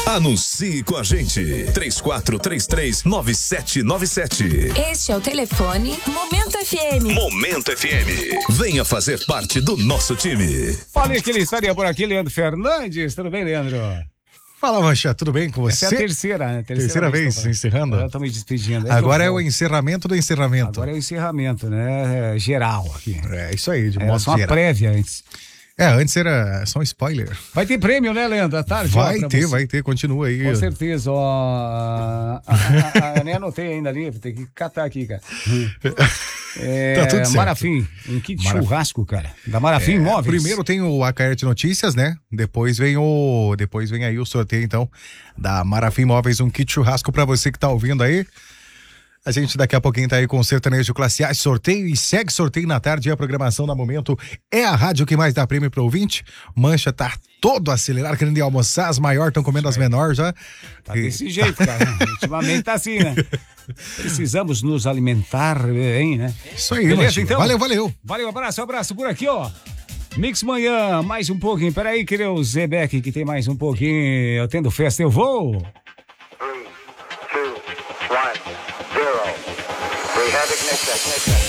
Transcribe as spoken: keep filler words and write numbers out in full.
Anuncie com a gente. três quatro três três, nove sete nove sete. Este é o telefone Momento F M. Momento F M. Venha fazer parte do nosso time. Falei que ele estaria por aqui, Leandro Fernandes. Tudo bem, Leandro? Fala, Mancha, tudo bem com você? Essa é a terceira, né? Terceira, terceira vez, vez encerrando. Agora eu tô me despedindo. Agora é o encerramento do encerramento. Agora é o encerramento, né? É, geral aqui. É isso aí, de é, modo só uma geral. prévia antes. É, antes era só um spoiler. Vai ter prêmio, né, Leandro? À tarde? Vai ó, ter, você. vai ter, continua aí. Com certeza, ó. A, a, a, nem anotei ainda ali, tem que catar aqui, cara. É, tá tudo certo. Marafim, um kit Marafim. Churrasco, cara. Da Marafim é, Imóveis. Primeiro tem o Acaerte Notícias, né? Depois vem o. Depois vem aí o sorteio, então, da Marafim Imóveis, um kit churrasco pra você que tá ouvindo aí. A gente daqui a pouquinho tá aí com o Sertanejo Classe A, sorteio e segue sorteio na tarde. E a programação da Momento é a rádio que mais dá prêmio pro ouvinte. Mancha tá todo acelerado, querendo ir almoçar. As maiores estão comendo as menores já. Tá e... desse jeito, cara. Ultimamente tá assim, né? Precisamos nos alimentar bem, né? Isso aí, beleza, então? Valeu, valeu. Valeu, abraço, abraço por aqui, ó. Mix Manhã, mais um pouquinho. Peraí, queria o Zebeck que tem mais um pouquinho. Eu tendo festa, eu vou. three, two, one, zero. We have ignition.